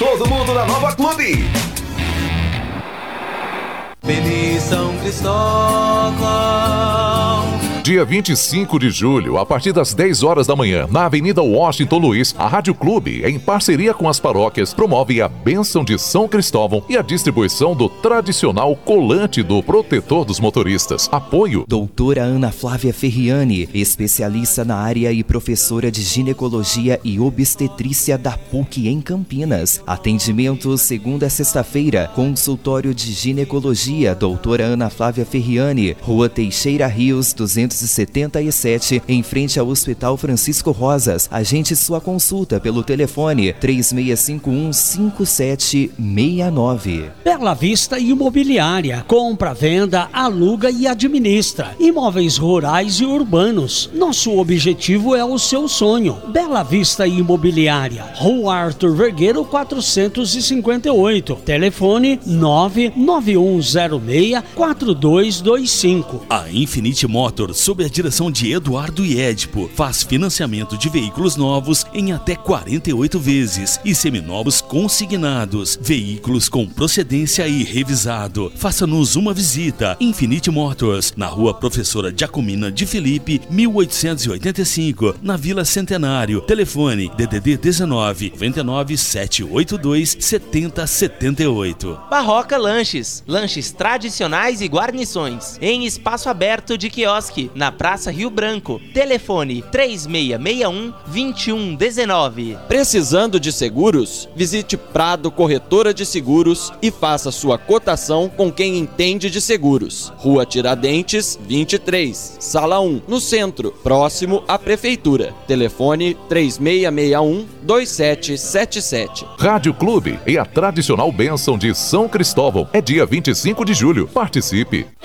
todo mundo na Nova Clube. Feliz São Cristóvão. Dia 25 de julho, a partir das 10 horas da manhã, na Avenida Washington Luiz, a Rádio Clube, em parceria com as paróquias, promove a bênção de São Cristóvão e a distribuição do tradicional colante do protetor dos motoristas. Apoio: Doutora Ana Flávia Ferriani, especialista na área e professora de ginecologia e obstetrícia da PUC em Campinas. Atendimento segunda a sexta-feira, consultório de ginecologia, doutora Ana Flávia Ferriani, Rua Teixeira Rios, 277, em frente ao Hospital Francisco Rosas. Agende sua consulta pelo telefone 3651-5769. Bela Vista Imobiliária. Compra, venda, aluga e administra imóveis rurais e urbanos. Nosso objetivo é o seu sonho. Bela Vista Imobiliária. Rua Arthur Vergueiro 458. Telefone 99106-4225. A Infinity Motors, sob a direção de Eduardo e Edipo, faz financiamento de veículos novos em até 48 vezes e seminovos consignados, veículos com procedência e revisado. Faça-nos uma visita. Infinity Motors, na Rua Professora Giacomina de Felipe, 1885, na Vila Centenário. Telefone DDD 19 99 782 7078. Barroca Lanches, lanches tradicionais e guarnições, em espaço aberto de quiosque, na Praça Rio Branco. Telefone 3661-2119. Precisando de seguros? Visite Prado Corretora de Seguros e faça sua cotação com quem entende de seguros. Rua Tiradentes, 23, Sala 1, no centro, próximo à Prefeitura. Telefone 3661-2777. Rádio Clube e a tradicional bênção de São Cristóvão. É dia 25 de julho. Participe!